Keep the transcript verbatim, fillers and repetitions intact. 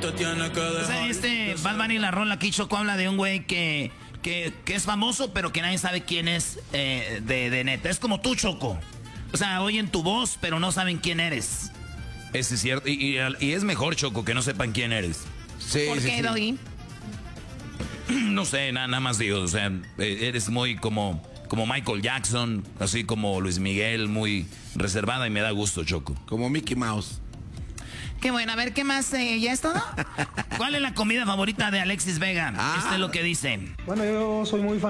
te tiene que dejar. O sea, este Bad Bunny, la rola aquí, Choco, habla de un güey que, que, que es famoso, pero que nadie sabe quién es eh, de, de neta. Es como tú, Choco. O sea, oyen tu voz, pero no saben quién eres. Ese es cierto. Y, y, y es mejor, Choco, que no sepan quién eres. Sí, ¿por sí, qué, sí. Doggy? No sé, nada, nada más digo. O sea, eres muy como, como Michael Jackson, así como Luis Miguel, muy reservada y me da gusto, Choco. Como Mickey Mouse. Qué bueno, a ver, ¿qué más? Eh, ¿Ya es todo? ¿Cuál es la comida favorita de Alexis Vega? Ah. Esto es lo que dice. Bueno, yo soy muy fan